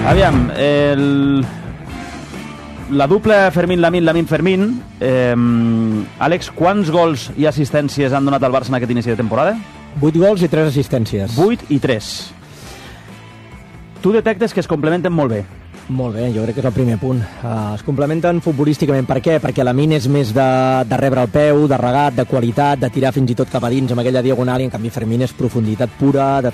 Aviam, la dupla Fermín-Lamine, Lamine-Fermín. Àlex, quants gols i assistències han donat al Barça en aquest inici de temporada? 8 gols i 3 assistències. 8 i 3. Tu detectes que es complementen molt bé. Molt bé, jo crec que és el primer punt. Es complementen futbolísticament. Per què? Perquè Lamine és més de rebre el peu, de regat, de qualitat, de tirar fins i tot cap a dins amb aquella diagonal, i en canvi Fermín és profunditat pura, de